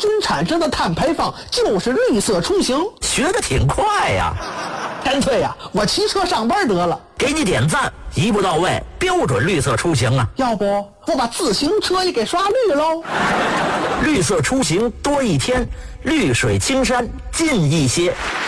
菌产生的碳排放就是绿色出行。 学得挺快呀。 干脆呀，我骑车上班得了。 给你点赞，一步到位，标准绿色出行啊。 要不我把自行车也给刷绿喽。 绿色出行多一天，绿水青山近一些。